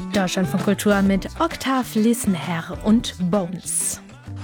Deutschland von Kultur mit Octave Lissenherr und Bones.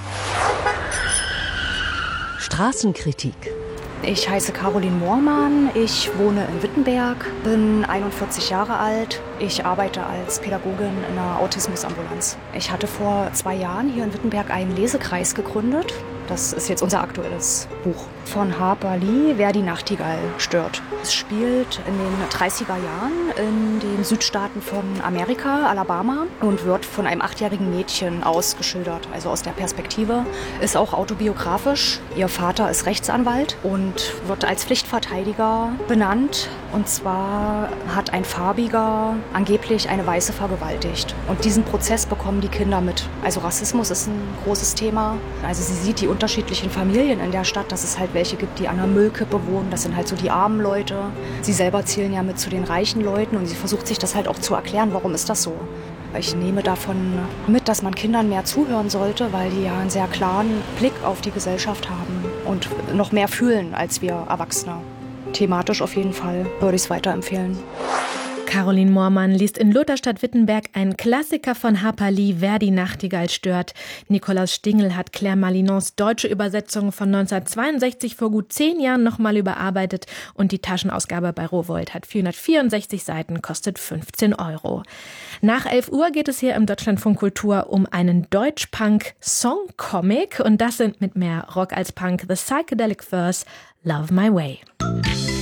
Straßenkritik. Ich heiße Caroline Moormann, ich wohne in Wittenberg, bin 41 Jahre alt. Ich arbeite als Pädagogin in einer Autismusambulanz. Ich hatte vor 2 Jahren hier in Wittenberg einen Lesekreis gegründet. Das ist jetzt unser aktuelles Buch von Harper Lee, Wer die Nachtigall stört. Es spielt in den 30er Jahren in den Südstaaten von Amerika, Alabama, und wird von einem 8-jährigen Mädchen ausgeschildert, also aus der Perspektive. Ist auch autobiografisch. Ihr Vater ist Rechtsanwalt und wird als Pflichtverteidiger benannt. Und zwar hat ein Farbiger angeblich eine Weiße vergewaltigt. Und diesen Prozess bekommen die Kinder mit. Also Rassismus ist ein großes Thema. Also sie sieht die unterschiedlichen Familien in der Stadt, dass es halt welche gibt, die an einer Müllkippe wohnen. Das sind halt so die armen Leute. Sie selber zählen ja mit zu den reichen Leuten und sie versucht sich das halt auch zu erklären, warum ist das so. Ich nehme davon mit, dass man Kindern mehr zuhören sollte, weil die ja einen sehr klaren Blick auf die Gesellschaft haben und noch mehr fühlen als wir Erwachsene. Thematisch auf jeden Fall würde ich es weiterempfehlen. Caroline Moormann liest in Lutherstadt-Wittenberg einen Klassiker von Harper Lee, Wer die Nachtigall stört. Nikolaus Stingel hat Claire Malinons deutsche Übersetzung von 1962 vor gut 10 Jahren nochmal überarbeitet und die Taschenausgabe bei Rowohlt hat 464 Seiten, kostet 15 €. Nach 11 Uhr geht es hier im Deutschlandfunk Kultur um einen Deutsch-Punk-Song-Comic und das sind mit mehr Rock als Punk The Psychedelic Furs, Love My Way.